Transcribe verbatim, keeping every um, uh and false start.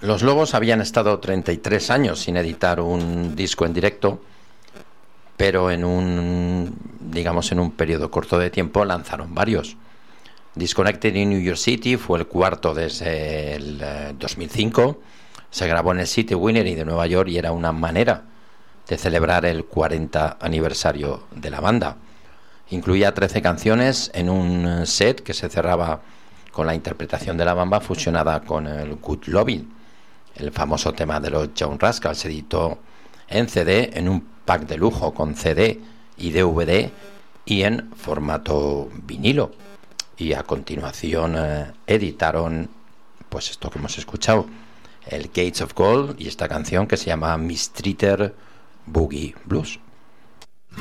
Los Lobos habían estado treinta y tres años sin editar un disco en directo, pero en un, digamos, en un periodo corto de tiempo lanzaron varios. Disconnected in New York City fue el cuarto desde el eh, dos mil cinco. Se grabó en el City Winery de Nueva York y era una manera de celebrar el cuarenta aniversario de la banda. Incluía trece canciones en un set que se cerraba con la interpretación de la banda fusionada con el Good Lovin', el famoso tema de los Young Rascals. Se editó en C D, en un pack de lujo con C D y D V D y en formato vinilo. Y a continuación eh, editaron pues esto que hemos escuchado, el Gates of Gold, y esta canción que se llama Mistreated Boogie Blues.